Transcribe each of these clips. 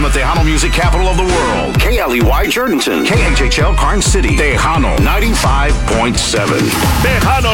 the Tejano music capital of the world. KLEY Jordanton. KHHL Karnes City. Tejano 95.7. Tejano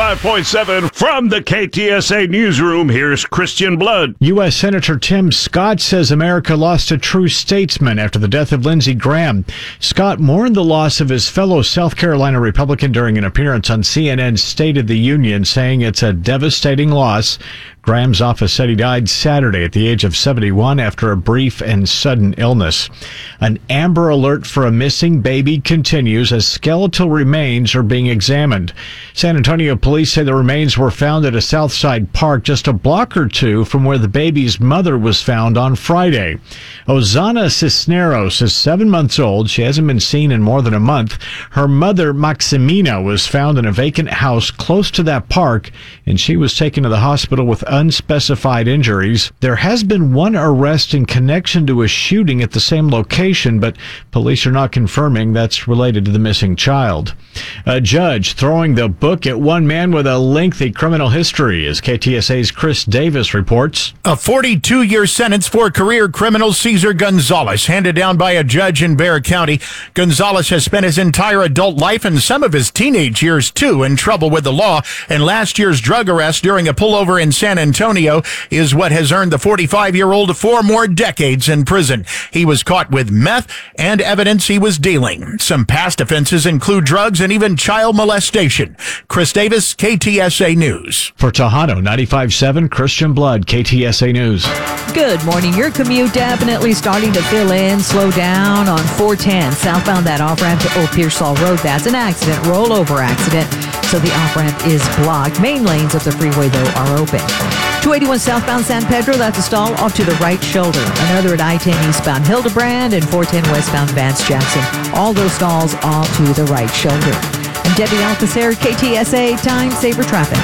95.7 from the KTSA newsroom. Here's Christian Blood. U.S. Senator Tim Scott says America lost a true statesman after the death of Lindsey Graham. Scott mourned the loss of his fellow South Carolina Republican during an appearance on CNN's State of the Union, saying it's a devastating loss. Graham's office said he died Saturday at the age of 71 after a brief and sudden illness. An Amber Alert for a missing baby continues as skeletal remains are being examined. San Antonio police say the remains were found at a Southside park just a block or two from where the baby's mother was found on Friday. Ozana Cisneros is 7 months old. She hasn't been seen in more than a month. Her mother, Maximina, was found in a vacant house close to that park, and she was taken to the hospital with unspecified injuries. There has been one arrest in connection to a shooting at the same location, but police are not confirming that's related to the missing child. A judge throwing the book at one man with a lengthy criminal history, as KTSA's Chris Davis reports. A 42-year sentence for career criminal Cesar Gonzalez, handed down by a judge in Bexar County. Gonzalez has spent his entire adult life and some of his teenage years, too, in trouble with the law, and last year's drug arrest during a pullover in San Antonio is what has earned the 45-year-old 4 more decades in prison. He was caught with meth and evidence he was dealing. Some past offenses include drugs and even child molestation. Chris Davis, KTSA News. For Tejano 95.7, Christian Blood, KTSA News. Good morning. Your commute definitely starting to fill in. Slow down on 410 southbound that off-ramp to Old Pearsall Road. That's an accident, rollover accident. So the off-ramp is blocked. Main lanes of the freeway, though, are open. 281 southbound San Pedro, that's a stall off to the right shoulder. Another at I-10 eastbound Hildebrand and 410 westbound Vance Jackson. All those stalls off to the right shoulder. I'm Debbie Alcacer, KTSA Time Saver Traffic.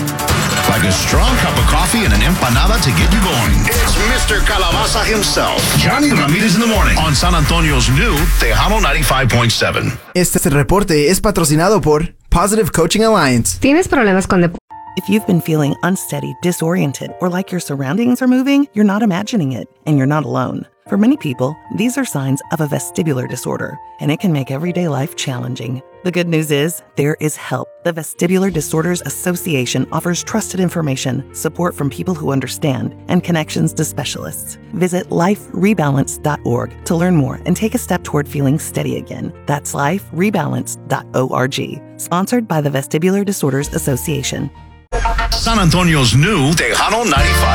Like a strong cup of coffee and an empanada to get you going. It's Mr. Calabaza himself, Johnny Ramirez in the morning on San Antonio's new Tejano 95.7. Este reporte es patrocinado por Positive Coaching Alliance. ¿Tienes problemas con If you've been feeling unsteady, disoriented, or like your surroundings are moving, you're not imagining it, and you're not alone. For many people, these are signs of a vestibular disorder, and it can make everyday life challenging. The good news is, there is help. The Vestibular Disorders Association offers trusted information, support from people who understand, and connections to specialists. Visit liferebalance.org to learn more and take a step toward feeling steady again. That's liferebalance.org. Sponsored by the Vestibular Disorders Association. San Antonio's new Tejano 95.